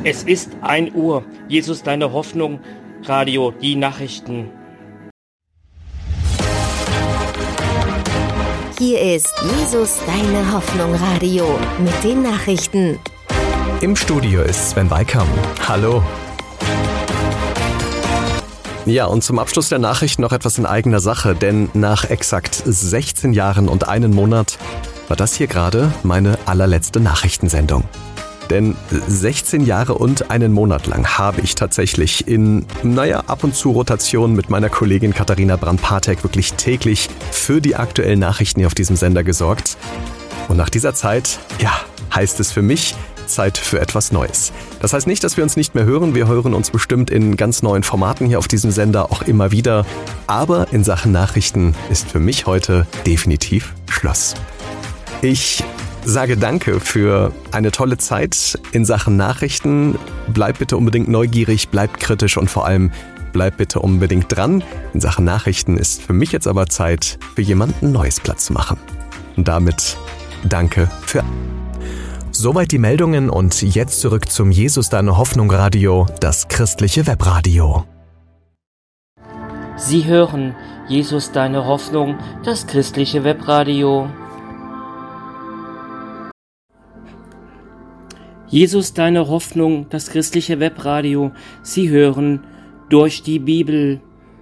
Es ist 1 Uhr. Jesus, deine Hoffnung. Radio, die Nachrichten. Hier ist Jesus, deine Hoffnung. Radio mit den Nachrichten. Im Studio ist Sven Weikam. Hallo. Ja, und zum Abschluss der Nachrichten noch etwas in eigener Sache, denn nach exakt 16 Jahren und 1 Monat war das hier gerade meine allerletzte Nachrichtensendung. Denn 16 Jahre und 1 Monat lang habe ich tatsächlich in, ab und zu Rotation mit meiner Kollegin Katharina Brand-Patek wirklich täglich für die aktuellen Nachrichten hier auf diesem Sender gesorgt. Und nach dieser Zeit, heißt es für mich, Zeit für etwas Neues. Das heißt nicht, dass wir uns nicht mehr hören. Wir hören uns bestimmt in ganz neuen Formaten hier auf diesem Sender auch immer wieder. Aber in Sachen Nachrichten ist für mich heute definitiv Schluss. Ich sage danke für eine tolle Zeit in Sachen Nachrichten. Bleibt bitte unbedingt neugierig, bleibt kritisch und vor allem bleibt bitte unbedingt dran. In Sachen Nachrichten ist für mich jetzt aber Zeit, für jemanden Neues Platz zu machen. Und damit danke für... Soweit die Meldungen und jetzt zurück zum Jesus, deine Hoffnung Radio, das christliche Webradio. Sie hören Jesus, deine Hoffnung, das christliche Webradio. Jesus, deine Hoffnung, das christliche Webradio. Sie hören durch die Bibel.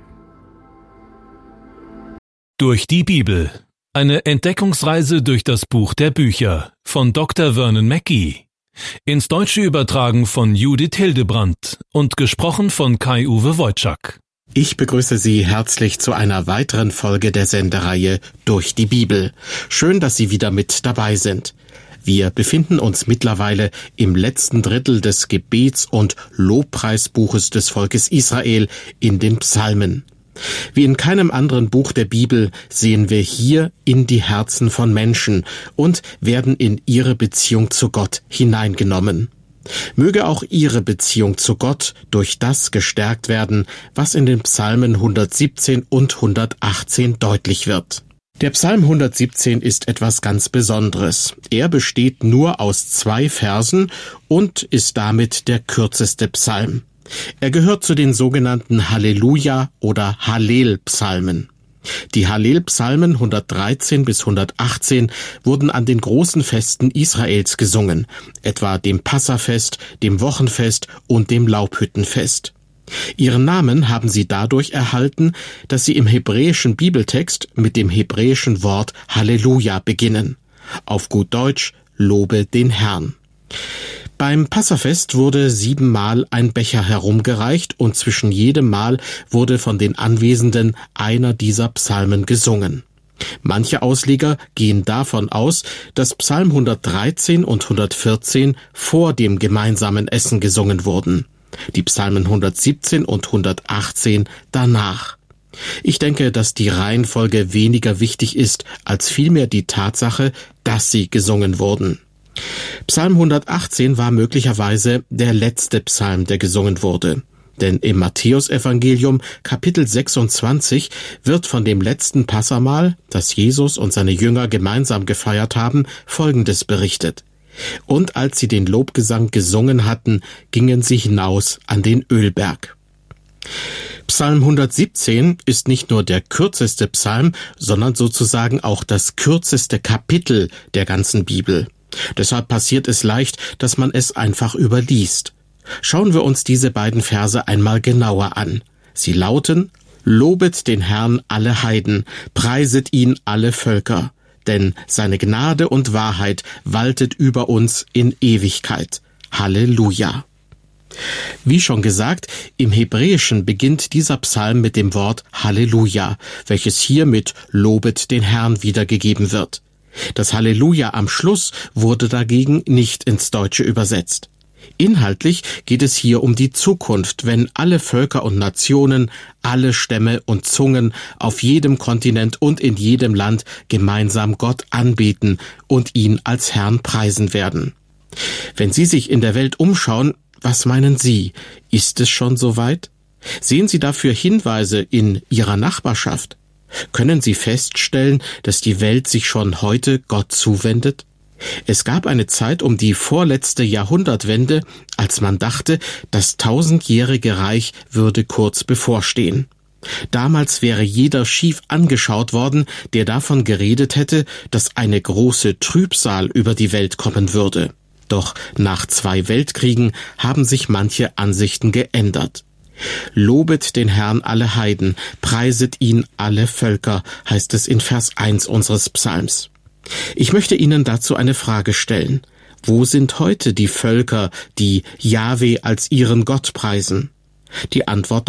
Durch die Bibel. Eine Entdeckungsreise durch das Buch der Bücher von Dr. Vernon Mackey. Ins Deutsche übertragen von Judith Hildebrandt und gesprochen von Kai-Uwe Wojczak. Ich begrüße Sie herzlich zu einer weiteren Folge der Sendereihe Durch die Bibel. Schön, dass Sie wieder mit dabei sind. Wir befinden uns mittlerweile im letzten Drittel des Gebets- und Lobpreisbuches des Volkes Israel in den Psalmen. Wie in keinem anderen Buch der Bibel sehen wir hier in die Herzen von Menschen und werden in ihre Beziehung zu Gott hineingenommen. Möge auch Ihre Beziehung zu Gott durch das gestärkt werden, was in den Psalmen 117 und 118 deutlich wird. Der Psalm 117 ist etwas ganz Besonderes. Er besteht nur aus 2 Versen und ist damit der kürzeste Psalm. Er gehört zu den sogenannten Halleluja- oder Hallel-Psalmen. Die Hallel-Psalmen 113 bis 118 wurden an den großen Festen Israels gesungen, etwa dem Passafest, dem Wochenfest und dem Laubhüttenfest. Ihren Namen haben sie dadurch erhalten, dass sie im hebräischen Bibeltext mit dem hebräischen Wort Halleluja beginnen. Auf gut Deutsch, lobe den Herrn. Beim Passafest wurde 7-mal ein Becher herumgereicht und zwischen jedem Mal wurde von den Anwesenden einer dieser Psalmen gesungen. Manche Ausleger gehen davon aus, dass Psalm 113 und 114 vor dem gemeinsamen Essen gesungen wurden. Die Psalmen 117 und 118 danach. Ich denke, dass die Reihenfolge weniger wichtig ist, als vielmehr die Tatsache, dass sie gesungen wurden. Psalm 118 war möglicherweise der letzte Psalm, der gesungen wurde. Denn im Matthäusevangelium Kapitel 26 wird von dem letzten Passamahl, das Jesus und seine Jünger gemeinsam gefeiert haben, Folgendes berichtet. Und als sie den Lobgesang gesungen hatten, gingen sie hinaus an den Ölberg. Psalm 117 ist nicht nur der kürzeste Psalm, sondern sozusagen auch das kürzeste Kapitel der ganzen Bibel. Deshalb passiert es leicht, dass man es einfach überliest. Schauen wir uns diese beiden Verse einmal genauer an. Sie lauten: Lobet den Herrn alle Heiden, preiset ihn alle Völker, denn seine Gnade und Wahrheit waltet über uns in Ewigkeit. Halleluja. Wie schon gesagt, im Hebräischen beginnt dieser Psalm mit dem Wort Halleluja, welches hier mit Lobet den Herrn wiedergegeben wird. Das Halleluja am Schluss wurde dagegen nicht ins Deutsche übersetzt. Inhaltlich geht es hier um die Zukunft, wenn alle Völker und Nationen, alle Stämme und Zungen auf jedem Kontinent und in jedem Land gemeinsam Gott anbeten und ihn als Herrn preisen werden. Wenn Sie sich in der Welt umschauen, was meinen Sie? Ist es schon soweit? Sehen Sie dafür Hinweise in Ihrer Nachbarschaft? Können Sie feststellen, dass die Welt sich schon heute Gott zuwendet? Es gab eine Zeit um die vorletzte Jahrhundertwende, als man dachte, das 1000-jährige Reich würde kurz bevorstehen. Damals wäre jeder schief angeschaut worden, der davon geredet hätte, dass eine große Trübsal über die Welt kommen würde. Doch nach 2 Weltkriegen haben sich manche Ansichten geändert. Lobet den Herrn alle Heiden, preiset ihn alle Völker, heißt es in Vers 1 unseres Psalms. Ich möchte Ihnen dazu eine Frage stellen. Wo sind heute die Völker, die Jahwe als ihren Gott preisen? Die Antwort